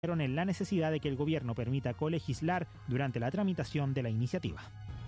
en la necesidad de que el gobierno permita colegislar durante la tramitación de la iniciativa.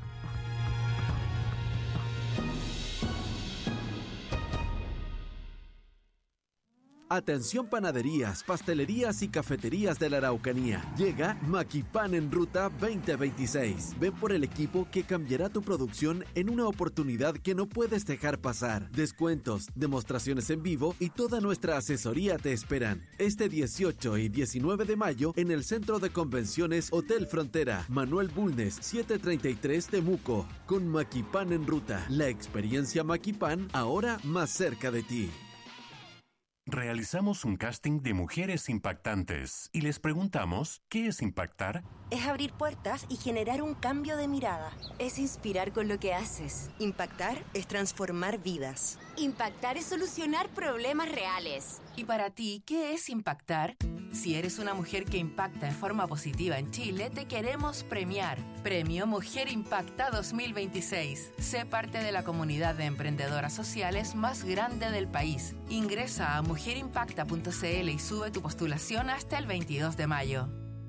Atención panaderías, pastelerías y cafeterías de la Araucanía. Llega Maquipan en Ruta 2026. Ven por el equipo que cambiará tu producción en una oportunidad que no puedes dejar pasar. Descuentos, demostraciones en vivo y toda nuestra asesoría te esperan. Este 18 y 19 de mayo en el Centro de Convenciones Hotel Frontera, Manuel Bulnes, 733 Temuco. Con Maquipan en Ruta, la experiencia Maquipan ahora más cerca de ti. Realizamos un casting de mujeres impactantes y les preguntamos, ¿qué es impactar? Es abrir puertas y generar un cambio de mirada. Es inspirar con lo que haces. Impactar es transformar vidas. Impactar es solucionar problemas reales. ¿Y para ti, qué es impactar? Si eres una mujer que impacta en forma positiva en Chile, te queremos premiar. Premio Mujer Impacta 2026. Sé parte de la comunidad de emprendedoras sociales más grande del país. Ingresa a mujerimpacta.cl y sube tu postulación hasta el 22 de mayo.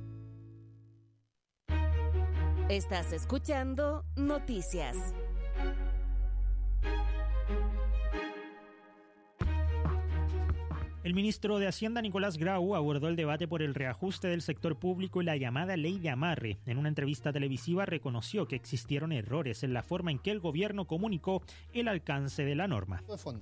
Estás escuchando Noticias. El ministro de Hacienda, Nicolás Grau, abordó el debate por el reajuste del sector público y la llamada ley de amarre. En una entrevista televisiva reconoció que existieron errores en la forma en que el gobierno comunicó el alcance de la norma.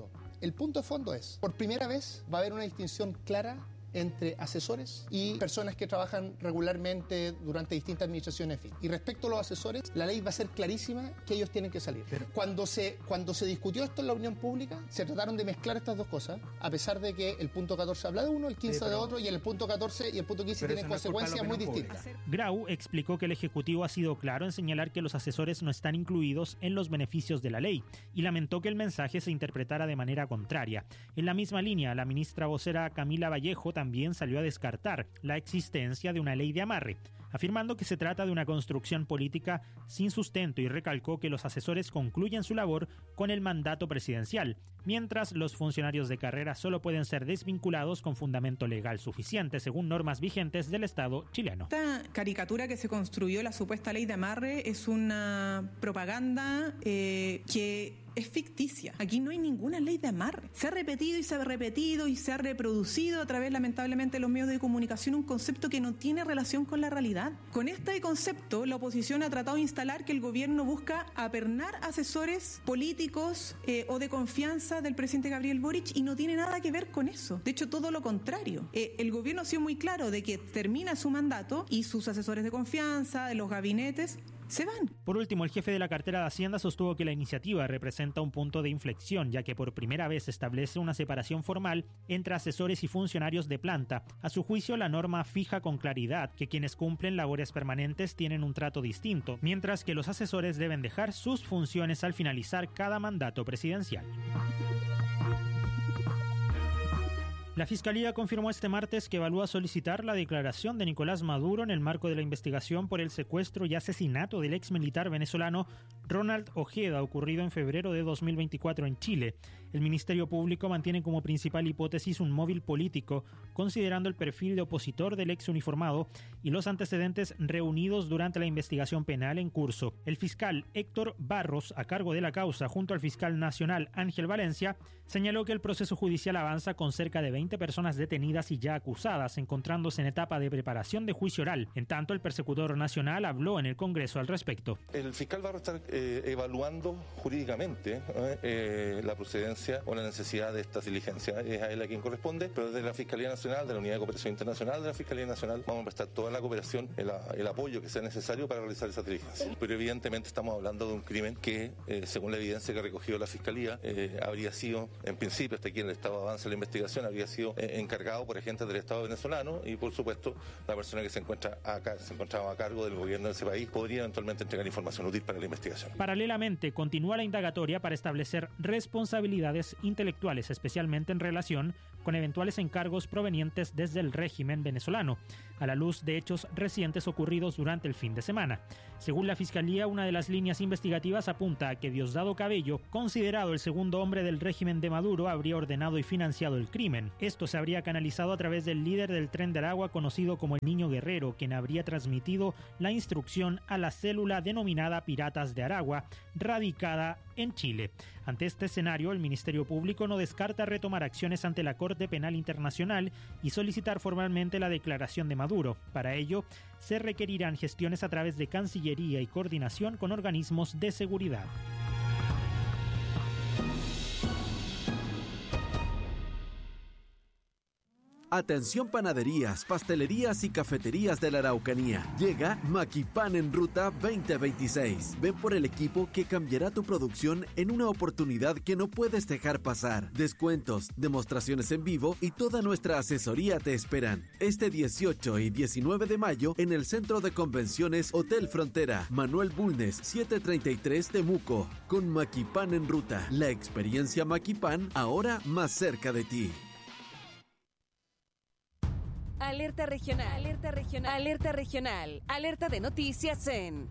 El punto de fondo es, por primera vez va a haber una distinción clara entre asesores y personas que trabajan regularmente durante distintas administraciones. Y respecto a los asesores, la ley va a ser clarísima que ellos tienen que salir. Cuando se discutió esto en la opinión pública, se trataron de mezclar estas dos cosas, a pesar de que el punto 14 habla de uno, el 15 de otro, y el punto 14 y el punto 15 tienen consecuencias muy distintas. Grau explicó que el Ejecutivo ha sido claro en señalar que los asesores no están incluidos en los beneficios de la ley y lamentó que el mensaje se interpretara de manera contraria. En la misma línea, la ministra vocera Camila Vallejo también salió a descartar la existencia de una ley de amarre, afirmando que se trata de una construcción política sin sustento y recalcó que los asesores concluyen su labor con el mandato presidencial, mientras los funcionarios de carrera solo pueden ser desvinculados con fundamento legal suficiente según normas vigentes del Estado chileno. Esta caricatura que se construyó, la supuesta ley de amarre, es una propaganda que es ficticia. Aquí no hay ninguna ley de amarre. Se ha repetido y se ha repetido y se ha reproducido a través, lamentablemente, de los medios de comunicación un concepto que no tiene relación con la realidad. Con este concepto, la oposición ha tratado de instalar que el gobierno busca apernar asesores políticos o de confianza del presidente Gabriel Boric y no tiene nada que ver con eso. De hecho, todo lo contrario. El gobierno ha sido muy claro de que termina su mandato y sus asesores de confianza, de los gabinetes, se van. Por último, el jefe de la cartera de Hacienda sostuvo que la iniciativa representa un punto de inflexión, ya que por primera vez establece una separación formal entre asesores y funcionarios de planta. A su juicio, la norma fija con claridad que quienes cumplen labores permanentes tienen un trato distinto, mientras que los asesores deben dejar sus funciones al finalizar cada mandato presidencial. La Fiscalía confirmó este martes que evalúa solicitar la declaración de Nicolás Maduro en el marco de la investigación por el secuestro y asesinato del ex militar venezolano Ronald Ojeda, ocurrido en febrero de 2024 en Chile. El Ministerio Público mantiene como principal hipótesis un móvil político, considerando el perfil de opositor del ex uniformado y los antecedentes reunidos durante la investigación penal en curso. El fiscal Héctor Barros, a cargo de la causa, junto al fiscal nacional Ángel Valencia, señaló que el proceso judicial avanza con cerca de 20 personas detenidas y ya acusadas, encontrándose en etapa de preparación de juicio oral. En tanto, el persecutor nacional habló en el Congreso al respecto. El fiscal Barros está evaluando jurídicamente la procedencia o la necesidad de estas diligencias. Es a él a quien corresponde, pero desde la Fiscalía Nacional, de la Unidad de Cooperación Internacional de la Fiscalía Nacional, vamos a prestar toda la cooperación, el apoyo que sea necesario para realizar esas diligencias. Pero evidentemente estamos hablando de un crimen que, según la evidencia que ha recogido la Fiscalía, habría sido, en principio, hasta aquí en el estado de avance de la investigación, habría sido encargado por agentes del Estado venezolano y, por supuesto, la persona que se encontraba a cargo del gobierno de ese país podría eventualmente entregar información útil para la investigación. Paralelamente, continúa la indagatoria para establecer responsabilidades intelectuales, especialmente en relación con eventuales encargos provenientes desde el régimen venezolano, a la luz de hechos recientes ocurridos durante el fin de semana. Según la Fiscalía, una de las líneas investigativas apunta a que Diosdado Cabello, considerado el segundo hombre del régimen de Maduro, habría ordenado y financiado el crimen. Esto se habría canalizado a través del líder del Tren de Aragua, conocido como el Niño Guerrero, quien habría transmitido la instrucción a la célula denominada Piratas de Aragua, radicada en Chile. Ante este escenario, el Ministerio Público no descarta retomar acciones ante la Corte Penal Internacional y solicitar formalmente la declaración de Maduro. Para ello, se requerirán gestiones a través de Cancillería y coordinación con organismos de seguridad. Atención panaderías, pastelerías y cafeterías de la Araucanía. Llega Maquipan en Ruta 2026. Ven por el equipo que cambiará tu producción en una oportunidad que no puedes dejar pasar. Descuentos, demostraciones en vivo y toda nuestra asesoría te esperan. Este 18 y 19 de mayo en el Centro de Convenciones Hotel Frontera, Manuel Bulnes, 733 Temuco. Con Maquipan en Ruta, la experiencia Maquipan ahora más cerca de ti. Alerta regional, alerta regional, alerta regional, alerta de noticias en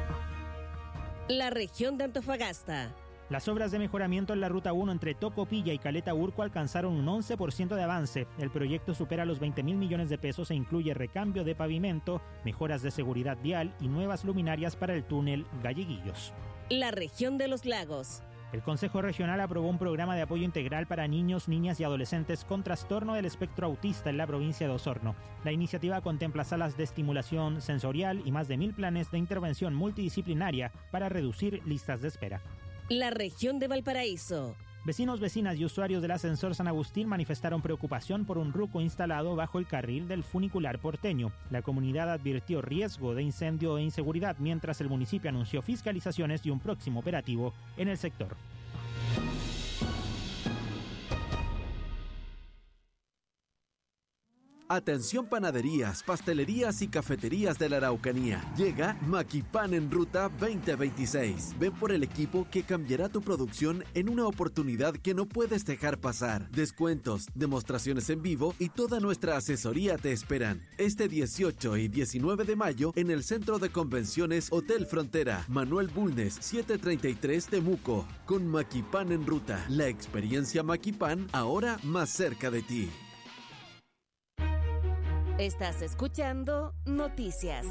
la región de Antofagasta. Las obras de mejoramiento en la Ruta 1 entre Tocopilla y Caleta Urco alcanzaron un 11% de avance. El proyecto supera los 20.000 millones de pesos e incluye recambio de pavimento, mejoras de seguridad vial y nuevas luminarias para el túnel Galleguillos. La región de los lagos. El Consejo Regional aprobó un programa de apoyo integral para niños, niñas y adolescentes con trastorno del espectro autista en la provincia de Osorno. La iniciativa contempla salas de estimulación sensorial y más de 1.000 planes de intervención multidisciplinaria para reducir listas de espera. La región de Valparaíso. Vecinos, vecinas y usuarios del ascensor San Agustín manifestaron preocupación por un ruco instalado bajo el carril del funicular porteño. La comunidad advirtió riesgo de incendio e inseguridad, mientras el municipio anunció fiscalizaciones y un próximo operativo en el sector. Atención panaderías, pastelerías y cafeterías de la Araucanía. Llega Maquipan en Ruta 2026. Ven por el equipo que cambiará tu producción en una oportunidad que no puedes dejar pasar. Descuentos, demostraciones en vivo y toda nuestra asesoría te esperan. Este 18 y 19 de mayo en el Centro de Convenciones Hotel Frontera, Manuel Bulnes, 733 Temuco. Con Maquipan en Ruta, la experiencia Maquipan ahora más cerca de ti. Estás escuchando Noticias.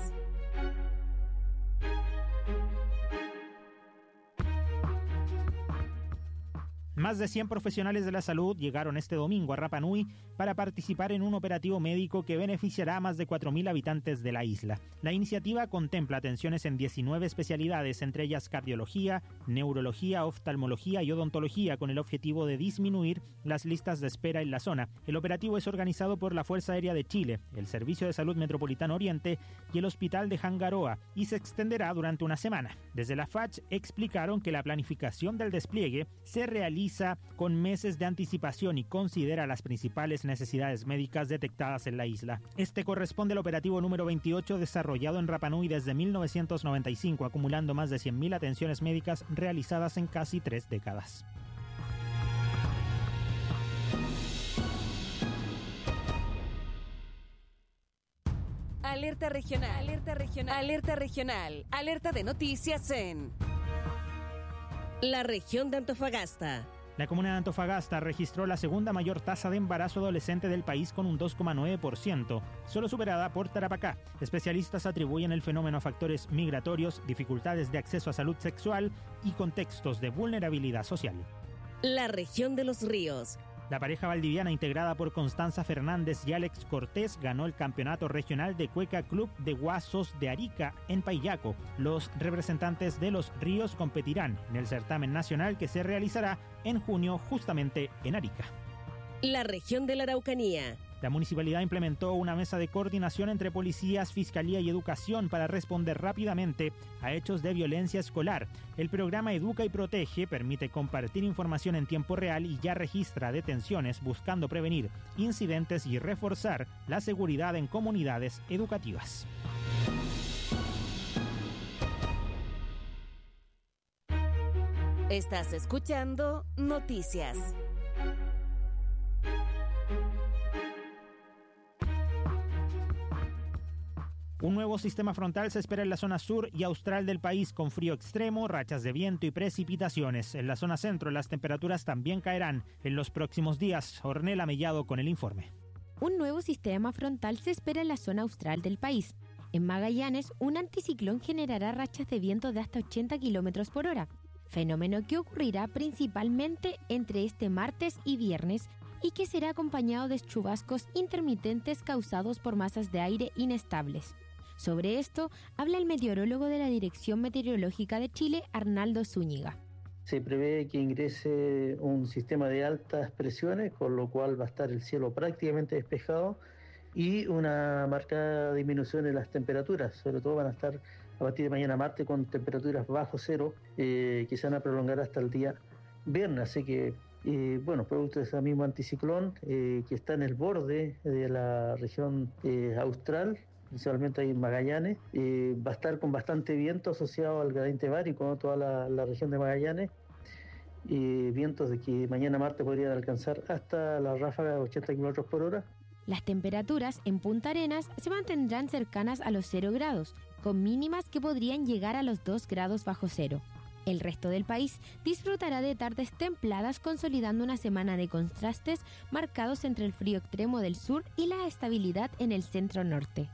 Más de 100 profesionales de la salud llegaron este domingo a Rapa Nui para participar en un operativo médico que beneficiará a más de 4.000 habitantes de la isla. La iniciativa contempla atenciones en 19 especialidades, entre ellas cardiología, neurología, oftalmología y odontología, con el objetivo de disminuir las listas de espera en la zona. El operativo es organizado por la Fuerza Aérea de Chile, el Servicio de Salud Metropolitano Oriente y el Hospital de Hangaroa, y se extenderá durante una semana. Desde la FACH explicaron que la planificación del despliegue se realiza con meses de anticipación y considera las principales necesidades médicas detectadas en la isla. Este corresponde al operativo número 28 desarrollado en Rapa Nui desde 1995, acumulando más de 100.000 atenciones médicas realizadas en casi 3 décadas. Alerta regional, alerta regional, alerta regional, alerta de noticias en la región de Antofagasta. La comuna de Antofagasta registró la segunda mayor tasa de embarazo adolescente del país con un 2,9%, solo superada por Tarapacá. Especialistas atribuyen el fenómeno a factores migratorios, dificultades de acceso a salud sexual y contextos de vulnerabilidad social. La región de los ríos. La pareja valdiviana, integrada por Constanza Fernández y Alex Cortés, ganó el campeonato regional de Cueca Club de Guasos de Arica en Payaco. Los representantes de los ríos competirán en el certamen nacional que se realizará en junio justamente en Arica. La región de la Araucanía. La municipalidad implementó una mesa de coordinación entre policías, fiscalía y educación para responder rápidamente a hechos de violencia escolar. El programa Educa y Protege permite compartir información en tiempo real y ya registra detenciones, buscando prevenir incidentes y reforzar la seguridad en comunidades educativas. Estás escuchando Noticias. Un nuevo sistema frontal se espera en la zona sur y austral del país, con frío extremo, rachas de viento y precipitaciones. En la zona centro las temperaturas también caerán en los próximos días. Ornella Mellado con el informe. Un nuevo sistema frontal se espera en la zona austral del país. En Magallanes, un anticiclón generará rachas de viento de hasta 80 km por hora, fenómeno que ocurrirá principalmente entre este martes y viernes y que será acompañado de chubascos intermitentes causados por masas de aire inestables. Sobre esto habla el meteorólogo de la Dirección Meteorológica de Chile, Arnaldo Zúñiga. Se prevé que ingrese un sistema de altas presiones, con lo cual va a estar el cielo prácticamente despejado y una marcada disminución en las temperaturas. Sobre todo van a estar a partir de mañana martes con temperaturas bajo cero, que se van a prolongar hasta el día viernes. Así que, producto de ese mismo anticiclón que está en el borde de la región austral, principalmente ahí en Magallanes, va a estar con bastante viento asociado al gradiente bárico, toda la región de Magallanes, vientos de que mañana martes podrían alcanzar hasta la ráfaga de 80 km por hora. Las temperaturas en Punta Arenas se mantendrán cercanas a los 0 grados, con mínimas que podrían llegar a los 2 grados bajo cero. El resto del país disfrutará de tardes templadas, consolidando una semana de contrastes marcados entre el frío extremo del sur y la estabilidad en el centro norte.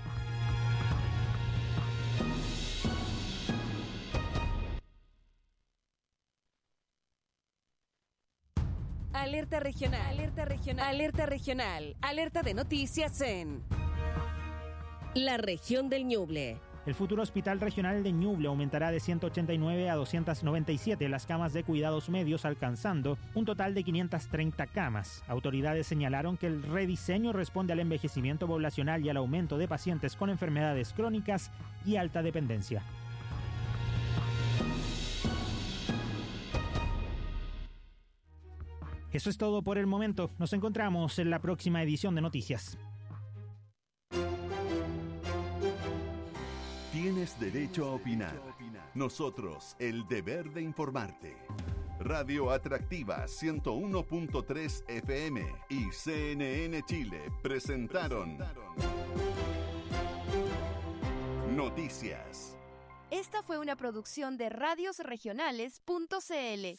Alerta regional, alerta regional, alerta regional, alerta de noticias en la región del Ñuble. El futuro hospital regional de Ñuble aumentará de 189 a 297 las camas de cuidados medios, alcanzando un total de 530 camas. Autoridades señalaron que el rediseño responde al envejecimiento poblacional y al aumento de pacientes con enfermedades crónicas y alta dependencia. Eso es todo por el momento. Nos encontramos en la próxima edición de Noticias. Tienes derecho a opinar. Nosotros, el deber de informarte. Radio Atractiva 101.3 FM y CNN Chile presentaron Noticias. Esta fue una producción de radiosregionales.cl.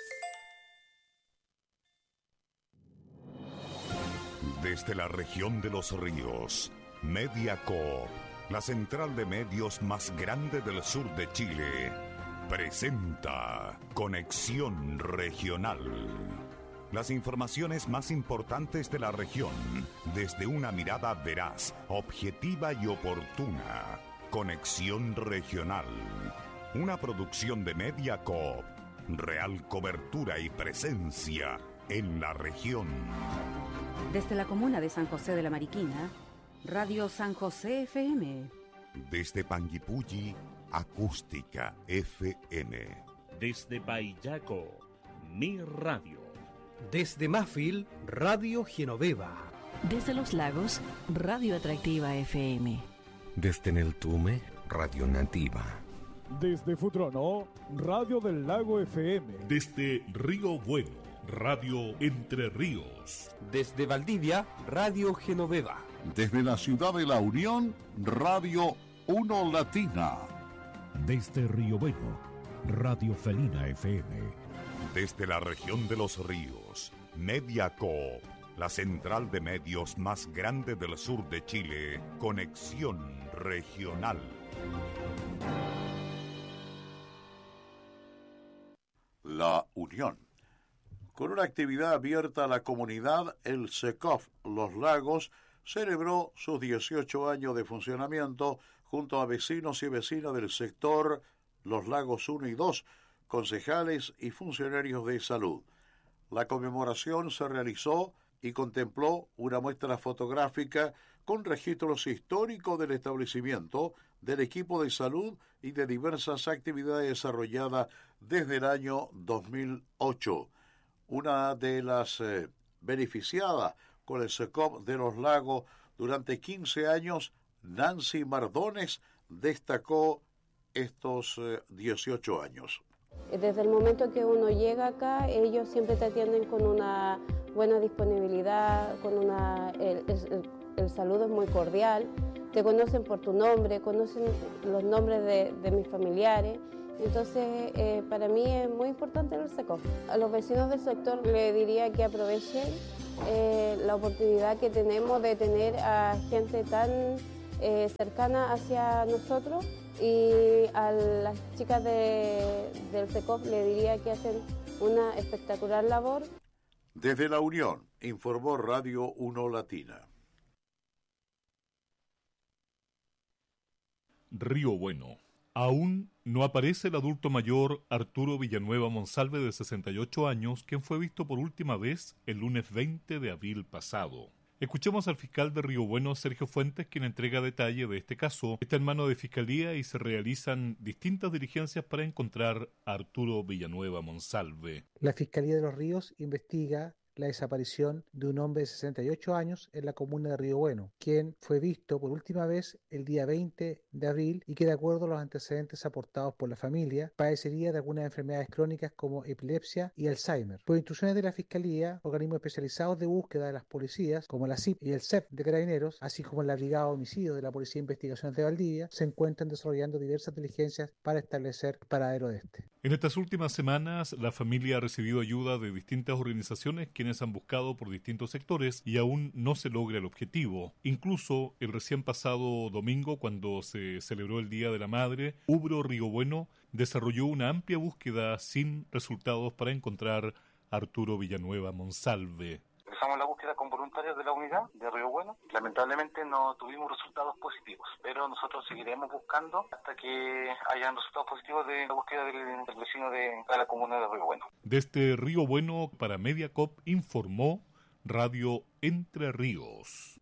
Desde la región de los ríos, Mediacorp, la central de medios más grande del sur de Chile, presenta Conexión Regional. Las informaciones más importantes de la región, desde una mirada veraz, objetiva y oportuna. Conexión Regional, una producción de Mediacorp, real cobertura y presencia en la región. Desde la comuna de San José de la Mariquina, Radio San José FM. Desde Panguipulli, Acústica FM. Desde Payaco, Mi Radio. Desde Mafil, Radio Genoveva. Desde Los Lagos, Radio Atractiva FM. Desde Neltume, Radio Nativa. Desde Futrono, Radio del Lago FM. Desde Río Bueno, Radio Entre Ríos. Desde Valdivia, Radio Genoveva. Desde la ciudad de La Unión, Radio Uno Latina. Desde Río Bueno, Radio Felina FM. Desde la región de los ríos, Mediacorp, la central de medios más grande del sur de Chile, Conexión Regional. La Unión. Con una actividad abierta a la comunidad, el SECOF Los Lagos celebró sus 18 años de funcionamiento junto a vecinos y vecinas del sector Los Lagos 1 y 2, concejales y funcionarios de salud. La conmemoración se realizó y contempló una muestra fotográfica con registros históricos del establecimiento, del equipo de salud y de diversas actividades desarrolladas desde el año 2008. Una de las beneficiadas con el SECOF de Los Lagos durante 15 años, Nancy Mardones, destacó estos 18 años. Desde el momento que uno llega acá, ellos siempre te atienden con una buena disponibilidad, el saludo es muy cordial. te conocen por tu nombre, conocen los nombres de mis familiares. Entonces, para mí es muy importante el SECOF. A los vecinos del sector le diría que aprovechen la oportunidad que tenemos de tener a gente tan cercana hacia nosotros, y a las chicas del SECOF le diría que hacen una espectacular labor. Desde La Unión, informó Radio 1 Latina. Río Bueno. Aún no aparece el adulto mayor Arturo Villanueva Monsalve, de 68 años, quien fue visto por última vez el lunes 20 de abril pasado. Escuchemos al fiscal de Río Bueno, Sergio Fuentes, quien entrega detalle de este caso. Está en manos de Fiscalía y se realizan distintas diligencias para encontrar a Arturo Villanueva Monsalve. La Fiscalía de los Ríos investiga la desaparición de un hombre de 68 años en la comuna de Río Bueno, quien fue visto por última vez el día 20 de abril y que, de acuerdo a los antecedentes aportados por la familia, padecería de algunas enfermedades crónicas como epilepsia y Alzheimer. Por instrucciones de la Fiscalía, organismos especializados de búsqueda de las policías, como la CIP y el CEP de Carabineros, así como la Brigada de Homicidios de la Policía de Investigaciones de Valdivia, se encuentran desarrollando diversas diligencias para establecer el paradero de este. En estas últimas semanas, la familia ha recibido ayuda de distintas organizaciones quienes han buscado por distintos sectores y aún no se logra el objetivo. Incluso el recién pasado domingo, cuando se celebró el Día de la Madre, Ubro Río Bueno desarrolló una amplia búsqueda sin resultados para encontrar a Arturo Villanueva Monsalve. Empezamos la búsqueda con voluntarios de la unidad de Río Bueno. Lamentablemente no tuvimos resultados positivos, pero nosotros seguiremos buscando hasta que hayan resultados positivos de la búsqueda del vecino de la comuna de Río Bueno. Desde Río Bueno para Mediacop informó Radio Entre Ríos.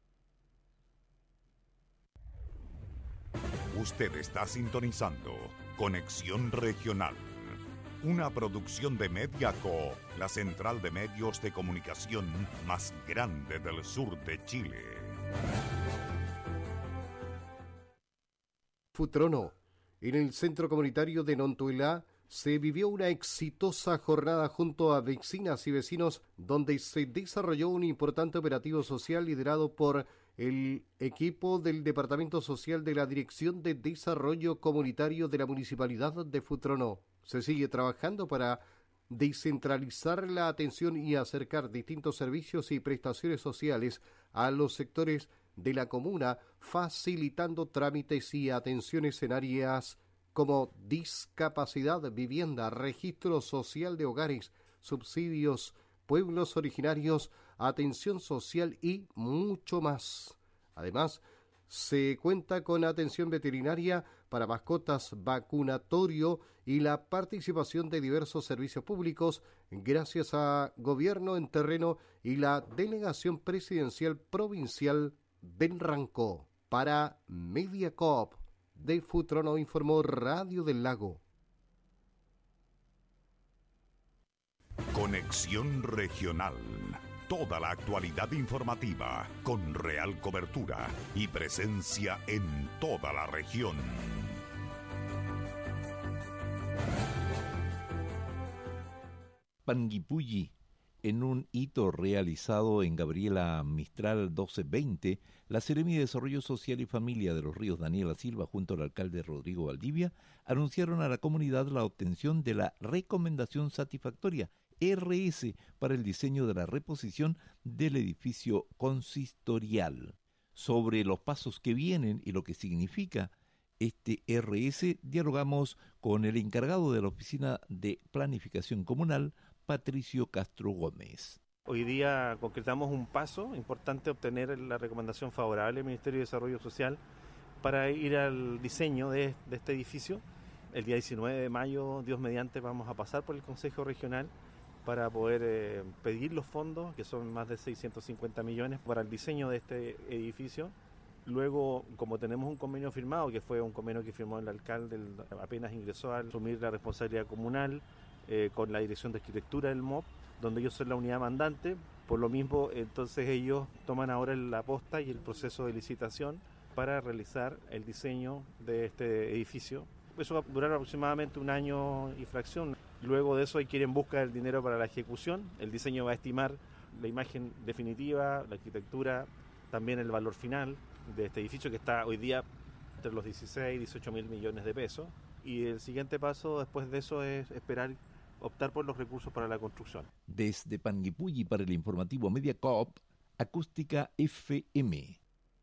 Usted está sintonizando Conexión Regional, una producción de Mediaco, la central de medios de comunicación más grande del sur de Chile. Futrono. En el centro comunitario de Nontuelá se vivió una exitosa jornada junto a vecinas y vecinos donde se desarrolló un importante operativo social liderado por el equipo del Departamento Social de la Dirección de Desarrollo Comunitario de la Municipalidad de Futrono. Se sigue trabajando para descentralizar la atención y acercar distintos servicios y prestaciones sociales a los sectores de la comuna, facilitando trámites y atenciones en áreas como discapacidad, vivienda, registro social de hogares, subsidios, pueblos originarios, atención social y mucho más. Además, se cuenta con atención veterinaria para mascotas, vacunatorio y la participación de diversos servicios públicos gracias a Gobierno en Terreno y la Delegación Presidencial Provincial del Rancó. Para Mediacop de Futrono informó Radio del Lago. Conexión Regional. Toda la actualidad informativa con real cobertura y presencia en toda la región. Panguipulli. En un hito realizado en Gabriela Mistral 1220, la Seremi de Desarrollo Social y Familia de los Ríos, Daniela Silva, junto al alcalde Rodrigo Valdivia, anunciaron a la comunidad la obtención de la recomendación satisfactoria RS para el diseño de la reposición del edificio consistorial. Sobre los pasos que vienen y lo que significa este RS, dialogamos con el encargado de la Oficina de Planificación Comunal, Patricio Castro Gómez. Hoy día concretamos un paso importante, obtener la recomendación favorable del Ministerio de Desarrollo Social para ir al diseño de este edificio. El día 19 de mayo, Dios mediante, vamos a pasar por el Consejo Regional para poder pedir los fondos, que son más de 650 millones, para el diseño de este edificio. Luego, como tenemos un convenio firmado, que fue un convenio que firmó el alcalde apenas ingresó a asumir la responsabilidad comunal, con la Dirección de Arquitectura del MOP, donde ellos son la unidad mandante. Por lo mismo, entonces ellos toman ahora la posta y el proceso de licitación para realizar el diseño de este edificio. Eso va a durar aproximadamente un año y fracción. Luego de eso hay que ir en busca del dinero para la ejecución. El diseño va a estimar la imagen definitiva, la arquitectura, también el valor final. este edificio, que está hoy día entre los 16 y 18 mil millones de pesos. Y el siguiente paso después de eso es optar por los recursos para la construcción. Desde Panguipulli para el informativo Mediacorp, Acústica FM.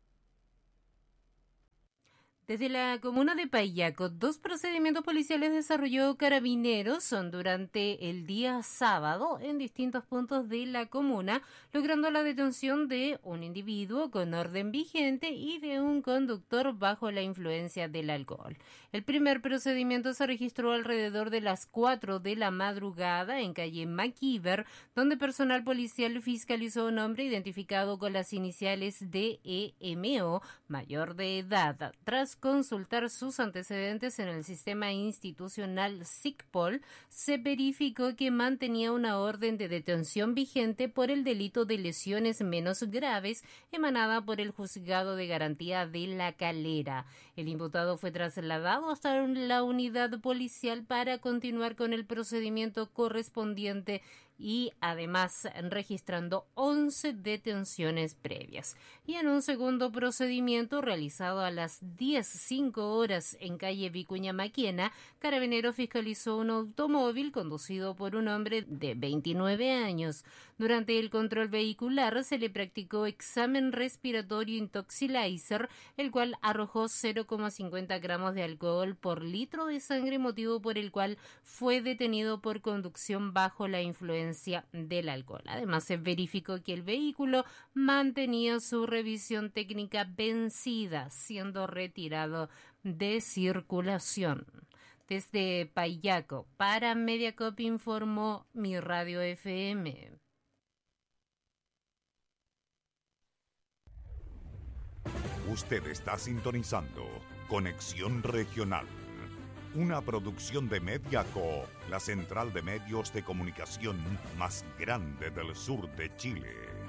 Desde la comuna de Paillaco, 2 procedimientos policiales desarrolló Carabineros durante el día sábado en distintos puntos de la comuna, logrando la detención de un individuo con orden vigente y de un conductor bajo la influencia del alcohol. El primer procedimiento se registró alrededor de las 4 de la madrugada en calle MacIver, donde personal policial fiscalizó a un hombre identificado con las iniciales de EMO, mayor de edad. Tras consultar sus antecedentes en el sistema institucional SICPOL, se verificó que mantenía una orden de detención vigente por el delito de lesiones menos graves emanada por el Juzgado de Garantía de La Calera. El imputado fue trasladado hasta la unidad policial para continuar con el procedimiento correspondiente y además registrando 11 detenciones previas. Y en un segundo procedimiento realizado a las 10:05 en calle Vicuña Maquena, Carabineros fiscalizó un automóvil conducido por un hombre de 29 años. Durante el control vehicular se le practicó examen respiratorio Intoxilizer, el cual arrojó 0,50 gramos de alcohol por litro de sangre, motivo por el cual fue detenido por conducción bajo la influencia del alcohol. Además, se verificó que el vehículo mantenía su revisión técnica vencida, siendo retirado de circulación. Desde Paillaco, para Mediacorp informó Mi Radio FM. Usted está sintonizando Conexión Regional, una producción de Mediacorp, la central de medios de comunicación más grande del sur de Chile.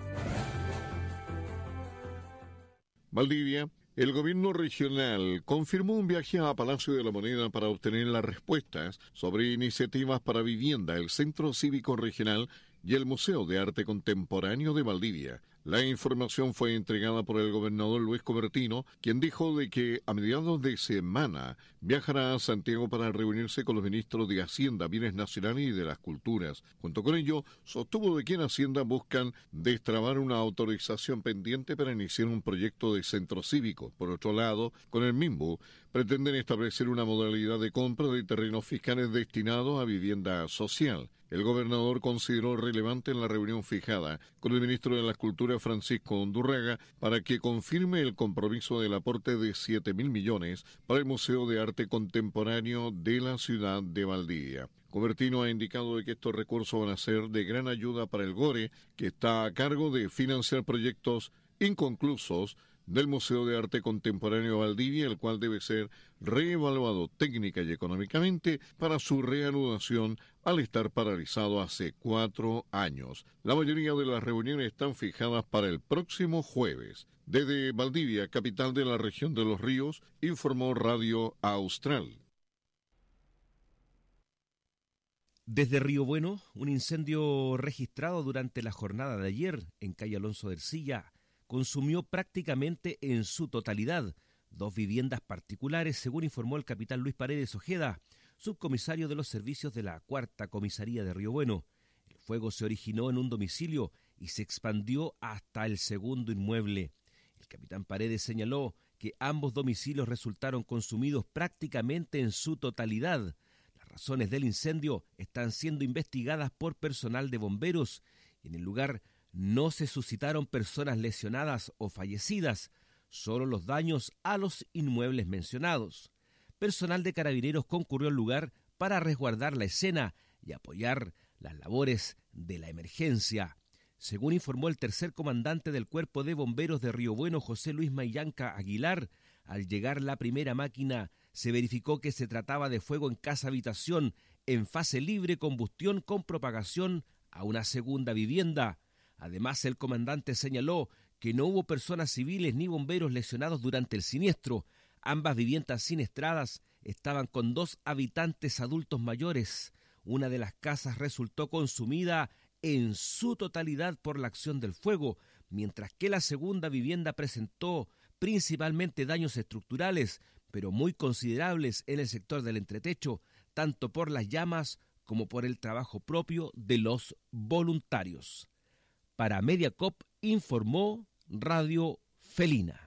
Valdivia, el gobierno regional confirmó un viaje a Palacio de la Moneda para obtener las respuestas sobre iniciativas para vivienda, el Centro Cívico Regional y el Museo de Arte Contemporáneo de Valdivia. La información fue entregada por el gobernador Luis Cobertino, quien dijo de que a mediados de semana viajará a Santiago para reunirse con los ministros de Hacienda, Bienes Nacionales y de las Culturas. Junto con ello, sostuvo de que en Hacienda buscan destrabar una autorización pendiente para iniciar un proyecto de centro cívico. Por otro lado, con el MIMBU, pretenden establecer una modalidad de compra de terrenos fiscales destinados a vivienda social. El gobernador consideró relevante en la reunión fijada con el ministro de las Culturas, Francisco Undurraga, para que confirme el compromiso del aporte de 7.000 millones para el Museo de Arte Contemporáneo de la ciudad de Valdivia. Cobertino ha indicado de que estos recursos van a ser de gran ayuda para el GORE, que está a cargo de financiar proyectos inconclusos del Museo de Arte Contemporáneo de Valdivia, el cual debe ser reevaluado técnica y económicamente para su reanudación al estar paralizado hace 4 años. La mayoría de las reuniones están fijadas para el próximo jueves. Desde Valdivia, capital de la región de Los Ríos, informó Radio Austral. Desde Río Bueno, un incendio registrado durante la jornada de ayer en calle Alonso de Ercilla consumió prácticamente en su totalidad 2 viviendas particulares, según informó el capitán Luis Paredes Ojeda, subcomisario de los servicios de la 4ª Comisaría de Río Bueno. El fuego se originó en un domicilio y se expandió hasta el segundo inmueble. El capitán Paredes señaló que ambos domicilios resultaron consumidos prácticamente en su totalidad. Las razones del incendio están siendo investigadas por personal de bomberos y en el lugar no se suscitaron personas lesionadas o fallecidas, solo los daños a los inmuebles mencionados. Personal de Carabineros concurrió al lugar para resguardar la escena y apoyar las labores de la emergencia. Según informó el tercer comandante del Cuerpo de Bomberos de Río Bueno, José Luis Mayanca Aguilar, al llegar la primera máquina se verificó que se trataba de fuego en casa-habitación en fase libre combustión con propagación a una segunda vivienda. Además, el comandante señaló que no hubo personas civiles ni bomberos lesionados durante el siniestro. Ambas viviendas siniestradas estaban con 2 habitantes adultos mayores. Una de las casas resultó consumida en su totalidad por la acción del fuego, mientras que la segunda vivienda presentó principalmente daños estructurales, pero muy considerables en el sector del entretecho, tanto por las llamas como por el trabajo propio de los voluntarios. Para Mediacoop informó Radio Felina.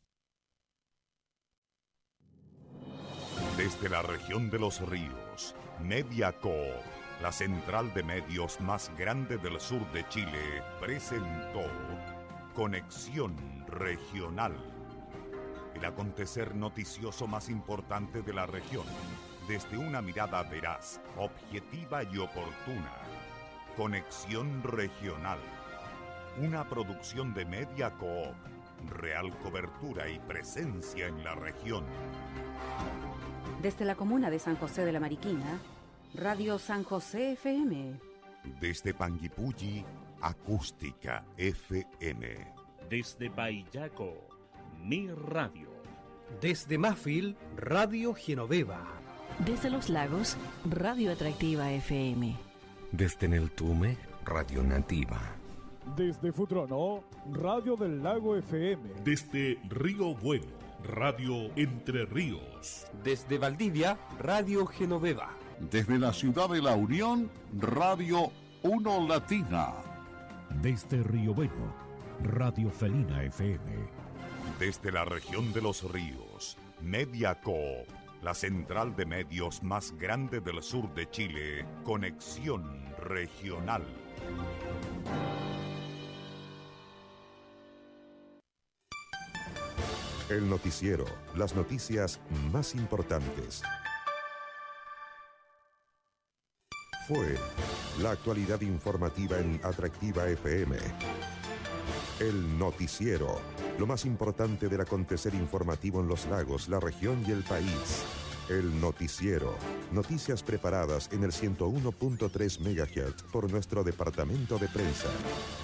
Desde la región de los ríos, Mediacoop, la central de medios más grande del sur de Chile, presentó Conexión Regional, el acontecer noticioso más importante de la región, desde una mirada veraz, objetiva y oportuna. Conexión Regional, una producción de Mediacoop, real cobertura y presencia en la región. Desde la comuna de San José de la Mariquina, Radio San José FM. Desde Panguipulli, Acústica FM. Desde Paillaco, Mi Radio. Desde Mafil, Radio Genoveva. Desde Los Lagos, Radio Atractiva FM. Desde Neltume, Radio Nativa. Desde Futrono, Radio del Lago FM. Desde Río Bueno, Radio Entre Ríos. Desde Valdivia, Radio Genoveva. Desde la ciudad de La Unión, Radio 1 Latina. Desde Río Bueno, Radio Felina FM. Desde la región de los ríos, Mediacoop, la central de medios más grande del sur de Chile, Conexión Regional. El noticiero, las noticias más importantes. Fue la actualidad informativa en Atractiva FM. El noticiero, lo más importante del acontecer informativo en los lagos, la región y el país. El noticiero, noticias preparadas en el 101.3 MHz por nuestro departamento de prensa.